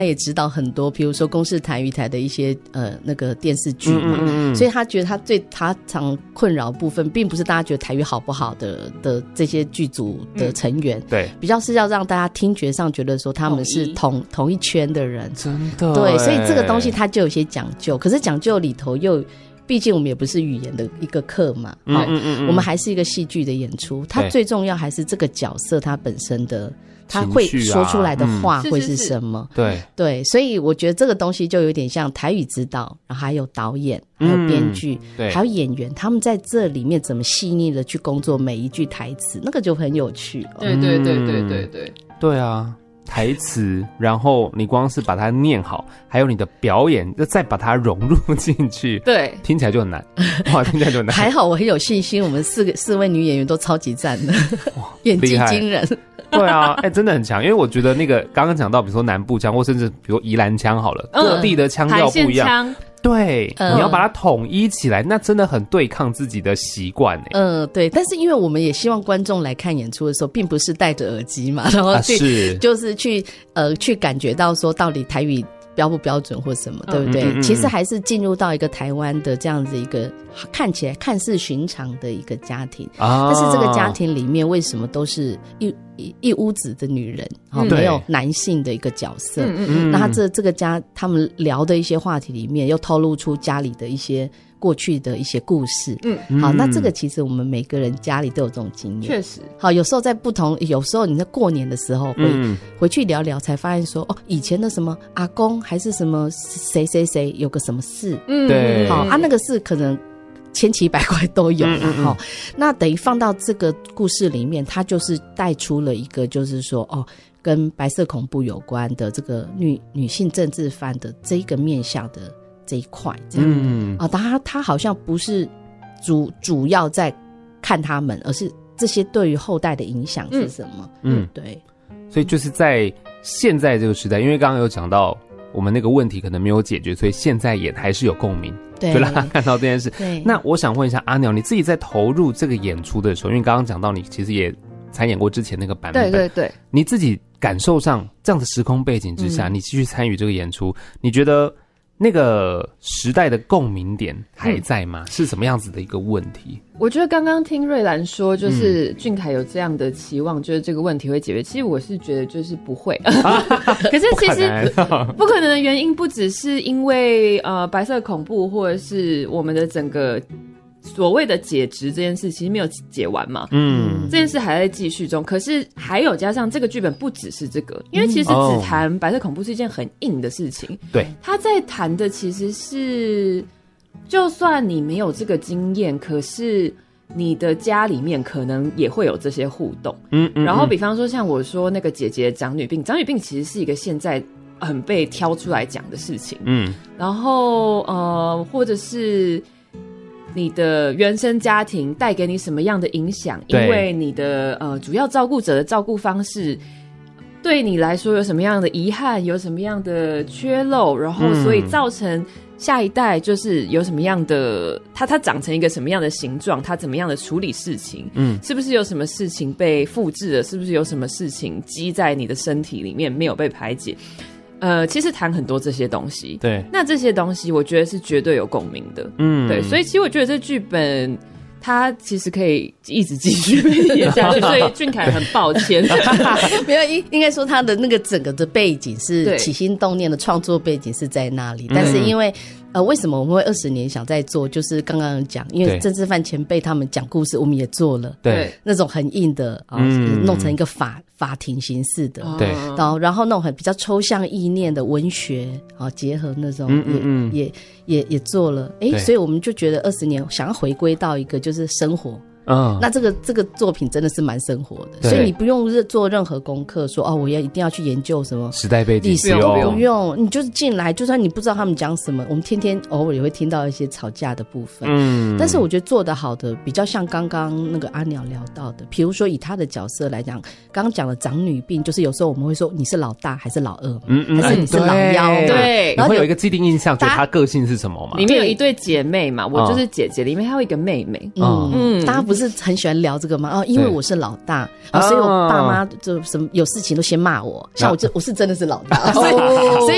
他也指导很多比如说公视台语台的一些那个电视剧嘛，所以他觉得他常困扰的部分并不是大家觉得台语好不好的这些剧组的成员， 对， 比较是要让大家听觉上觉得说他们是同一圈的人， 真的， 对，所以这个东西它就有些讲究，可是讲究里头又毕竟我们也不是语言的一个课嘛，我们还是一个戏剧的演出，它最重要还是这个角色它本身的他会说出来的话会是什么，对，所以我觉得这个东西就有点像台语指导，然后还有导演还有编剧还有演员，他们在这里面怎么细腻的去工作每一句台词，那个就很有趣， 对啊，台词，然后你光是把它念好，还有你的表演再把它融入进去， 对， 听起来就很难，哇，听起来就很难。 还好我很有信心，我们四位女演员都超级赞的，演技惊人。 对啊，真的很强，因为我觉得那个刚刚讲到，比如说南部腔，或甚至比如宜兰腔好了，各地的腔调不一样。对，你要把它统一起来，那真的很对抗自己的习惯。 对，但是因为我们也希望观众来看演出的时候，并不是戴着耳机嘛，然后就是去感觉到说到底台语标不标准或什么，对不对？其实还是进入到一个台湾的这样子一个看起来看似寻常的一个家庭，但是这个家庭里面为什么都是一屋子的女人，没有男性的一个角色，那他这个家他们聊的一些话题里面又透露出家里的一些过去的一些故事，好，那这个其实我们每个人家里都有这种经验， 确实， 好，有时候在不同，有时候你在过年的时候会回去聊聊，才发现说，以前的什么阿公还是什么谁谁谁有个什么事， 对， 好啊，那个事可能千奇百怪都有了，那等于放到这个故事里面，它就是带出了一个就是说跟白色恐怖有关的这个女性政治犯的这一个面向的这一块，这样他好像不是主要在看他们，而是这些对于后代的影响是什么？对， 所以就是在现在这个时代，因为刚刚有讲到我们那个问题可能没有解决，所以现在也还是有共鸣，就让他看到这件事。那我想问一下阿鸟，你自己在投入这个演出的时候，因为刚刚讲到你其实也参演过之前那个版本， 对， 你自己感受上这样的时空背景之下，你继续参与这个演出，你觉得那个时代的共鸣点还在吗？是什么样子的一个问题？ 我觉得刚刚听瑞兰说，就是俊凯有这样的期望，就是这个问题会解决。其实我是觉得就是不会，可是其实不可能的原因不只是因为白色恐怖，或者是我们的整个所谓的解职这件事其实没有解完嘛，这件事还在继续中。可是还有加上这个剧本不只是这个，因为其实只谈白色恐怖是一件很硬的事情， 对，他在谈的其实是，就算你没有这个经验，可是你的家里面可能也会有这些互动，然后比方说像我说那个姐姐长女病其实是一个现在很被挑出来讲的事情，然后或者是你的原生家庭带给你什么样的影响，因为你的主要照顾者的照顾方式对你来说有什么样的遗憾，有什么样的缺漏，然后所以造成下一代就是有什么样的他长成一个什么样的形状，他怎么样的处理事情，是不是有什么事情被复制了，是不是有什么事情积在你的身体里面没有被排解，其实谈很多这些东西， 对， 那这些东西我觉得是绝对有共鸣的，对，所以其实我觉得这剧本他其实可以一直继续演下去，所以俊凯很抱歉， 没有，应该说他的那个整个的背景是起心动念的创作背景是在那里，但是因为为什么我们会20年想再做，就是刚刚讲，因为政治犯前辈他们讲故事我们也做了， 对， 那种很硬的弄成一个法庭形式的， 对， 然后那种很比较抽象意念的文学结合那种也做了，所以我们就觉得20年想要回归到一个就是生活，那这个作品真的是蛮生活的，所以你不用做任何功课说我一定要去研究什么时代背景， 历史都不用，你就是进来，就算你不知道他们讲什么，我们天天偶尔也会听到一些吵架的部分，但是我觉得做得好的比较像刚刚那个阿鸟聊到的，比如说以他的角色来讲，刚刚讲的长女病，就是有时候我们会说你是老大还是老二，还是你是老幺嘛， 对， 然后有一个既定印象，觉得他个性是什么嘛？ 里面有一对姐妹嘛，我就是姐姐，里面还有一个妹妹， 大家不是很喜欢聊这个吗？因为我是老大，所以我爸妈就什么有事情都先骂我，像我是真的是老大，所以